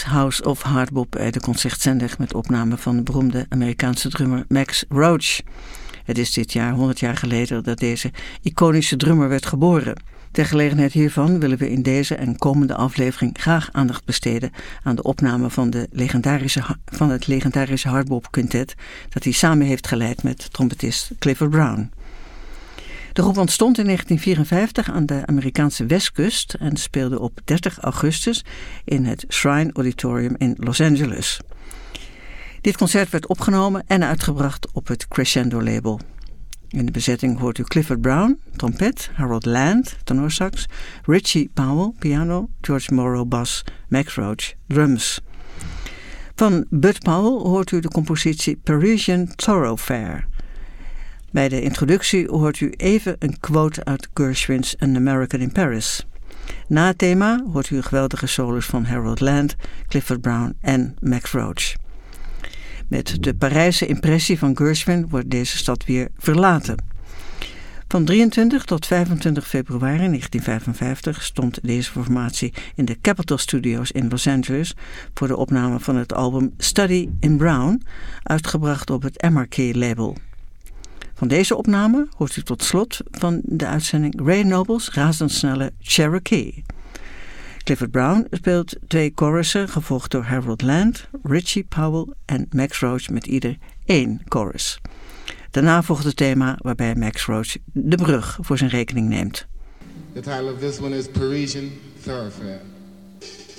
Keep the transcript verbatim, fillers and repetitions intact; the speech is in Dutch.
House of Hardbop bij de Concertzender met opname van de beroemde Amerikaanse drummer Max Roach. Het is dit jaar honderd jaar geleden dat deze iconische drummer werd geboren. Ter gelegenheid hiervan willen we in deze en komende aflevering graag aandacht besteden aan de opname van, de legendarische, van het legendarische Hardbop Quintet dat hij samen heeft geleid met trompetist Clifford Brown. De groep ontstond in negentien vierenvijftig aan de Amerikaanse westkust en speelde op dertig augustus in het Shrine Auditorium in Los Angeles. Dit concert werd opgenomen en uitgebracht op het Crescendo label. In de bezetting hoort u Clifford Brown, trompet, Harold Land, tenorsax, Richie Powell, piano, George Morrow, bas, Max Roach, drums. Van Bud Powell hoort u de compositie Parisian Thoroughfare. Bij de introductie hoort u even een quote uit Gershwin's An American in Paris. Na het thema hoort u geweldige solos van Harold Land, Clifford Brown en Max Roach. Met de Parijse impressie van Gershwin wordt deze stad weer verlaten. Van drieëntwintig tot vijfentwintig februari negentien vijfenvijftig stond deze formatie in de Capitol Studios in Los Angeles voor de opname van het album Study in Brown, uitgebracht op het M R K label. Van deze opname hoort u tot slot van de uitzending Ray Noble's razendsnelle Cherokee. Clifford Brown speelt twee chorussen, gevolgd door Harold Land, Richie Powell en Max Roach met ieder één chorus. Daarna volgt het thema waarbij Max Roach de brug voor zijn rekening neemt. The title of this one is Parisian Thoroughfare.